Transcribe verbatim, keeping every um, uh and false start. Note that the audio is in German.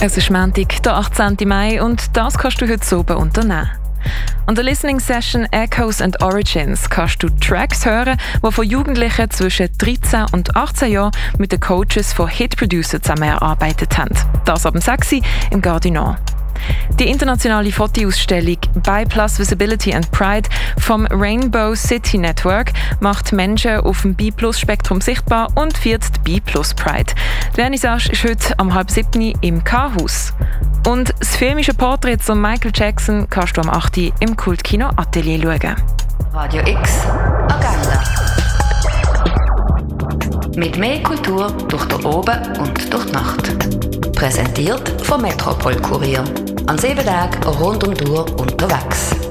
Es ist Montag, der achtzehnten Mai, und das kannst du heute oben unternehmen. An der Listening Session Echoes and Origins kannst du Tracks hören, die von Jugendlichen zwischen dreizehn und achtzehn Jahren mit den Coaches von Hit Producer zusammen erarbeitet haben. Das ab dem sechs Uhr im Gardinon. Die internationale Fotoausstellung «By Plus Visibility and Pride» vom Rainbow City Network macht Menschen auf dem B-Plus-Spektrum sichtbar und feiert die B-Plus-Pride. Die Vernissage ist heute am halb siebten im K-Haus. Und das filmische Porträt von Michael Jackson kannst du am acht Uhr im Kultkino Atelier schauen. Radio X Agenda. Mit mehr Kultur durch den Oben und durch die Nacht. Präsentiert vom Metropol Kurier. An sieben Tagen rund um die Uhr unterwegs.